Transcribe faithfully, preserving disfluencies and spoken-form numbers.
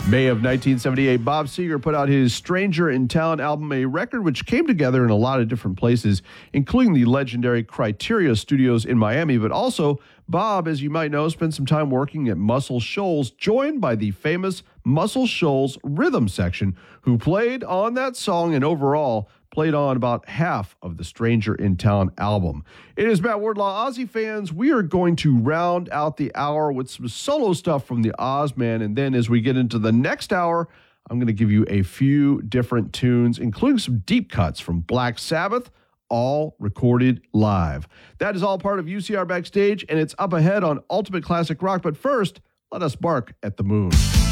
May of nineteen seventy-eight, Bob Seger put out his Stranger in Town album, a record which came together in a lot of different places, including the legendary Criteria Studios in Miami, but also Bob, as you might know, spent some time working at Muscle Shoals, joined by the famous Muscle Shoals rhythm section, who played on that song and overall played on about half of the Stranger in Town album. It is Matt Wardlaw. Ozzy fans, we are going to round out the hour with some solo stuff from the Ozman, and then as we get into the next hour, I'm going to give you a few different tunes, including some deep cuts from Black Sabbath, all recorded live. That is all part of U C R Backstage, and it's up ahead on Ultimate Classic Rock. But first, let us bark at the moon.